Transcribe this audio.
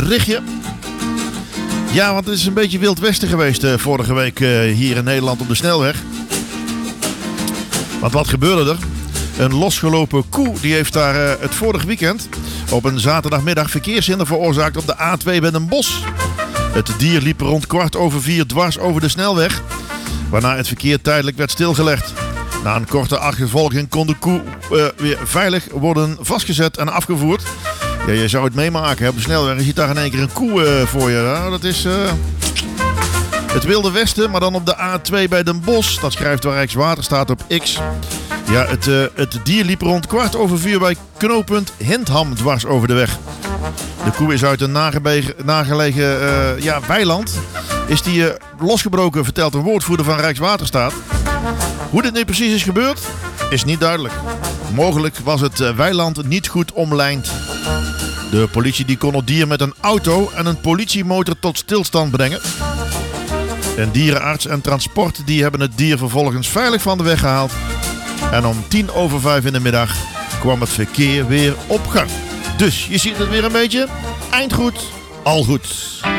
berichtje. Ja, want het is een beetje Wild Westen geweest vorige week hier in Nederland op de snelweg. Want wat gebeurde er? Een losgelopen koe die heeft daar het vorige weekend op een zaterdagmiddag verkeershinder veroorzaakt op de A2 bij Den Bosch. Het dier liep rond 3:15 dwars over de snelweg, waarna het verkeer tijdelijk werd stilgelegd. Na een korte achtervolging kon de koe weer veilig worden vastgezet en afgevoerd. Ja, je zou het meemaken hè? Op de snelweg. Je ziet daar in één keer een koe voor je. Nou, dat is het Wilde Westen, maar dan op de A2 bij Den Bosch. Dat schrijft Rijkswaterstaat op X. Ja, het dier liep rond 3:15 bij knooppunt Hindham dwars over de weg. De koe is uit een nagelegen weiland. Is die losgebroken, vertelt een woordvoerder van Rijkswaterstaat. Hoe dit nu precies is gebeurd, is niet duidelijk. Mogelijk was het weiland niet goed omlijnd. De politie die kon het dier met een auto en een politiemotor tot stilstand brengen. Een dierenarts en transport die hebben het dier vervolgens veilig van de weg gehaald. En om 5:10 in de middag kwam het verkeer weer op gang. Dus je ziet het weer een beetje. Eind goed, al goed.